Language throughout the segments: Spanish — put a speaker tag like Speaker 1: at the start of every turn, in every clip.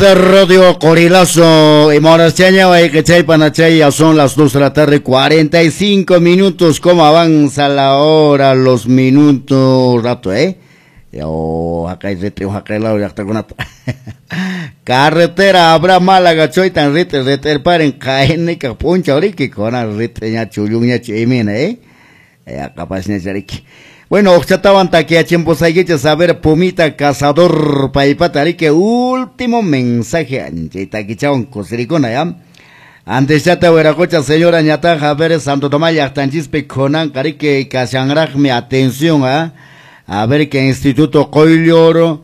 Speaker 1: Radio Corilazo y Morasteña, que chay panachay, ya son las 2 de la tarde, 45 minutos. ¿Cómo avanza la hora, los minutos, rato, Yo, acá hay retiro, acá hay lado, ya está con una carretera, habrá Málaga, choy, tan reter, paren, caen, y capuncha, ahorita, con la reteña, chuyuña, chimina, acá pasa, ñarique. Bueno, estaban aquí a tiempo a saber Pumita Cazador Paipatari que último mensaje anchita que chabón cosiricona ya. Antes ya te hubiera señora ñata Javier Santo Tomás ya están chispe conan cari que casangraj mi atención a ver que Instituto Coilloro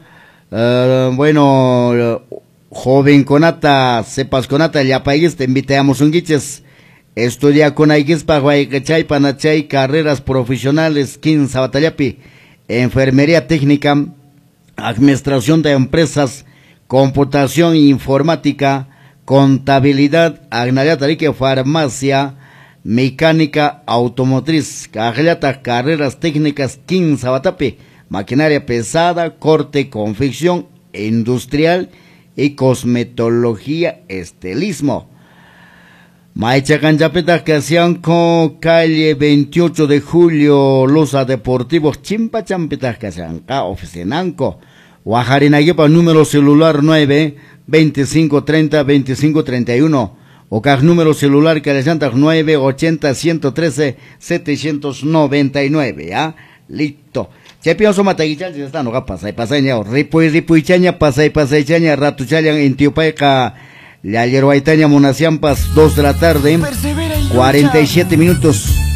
Speaker 1: bueno joven conata sepas conata ya país te invitamos un guiches. Estudia con Aiguispa, Guaycachay, Panachay, carreras profesionales, 15 Batalapi, enfermería técnica, administración de empresas, computación informática, contabilidad, agnayatarique, farmacia, mecánica, automotriz, carreras técnicas, 15 Batapi, maquinaria pesada, corte, confección, industrial y cosmetología, estilismo. Maicha Canchapeta que hacían con calle 28 de julio, Loza Deportivos, Chimpa Champetas que hacían ca oficinanco, Guajarinaguepa número celular 9 25 30 25 31, o ca número celular que les llanta 9 80 113 799, ¿ya? Listo. Se pienso mataguichal, si está no va pasar, pasaña, ripuichaña, pasaichaña, ratuchaña, en Tiopaica. La Yeruaitaña Munaciampas, 2 de la tarde, 47 minutos.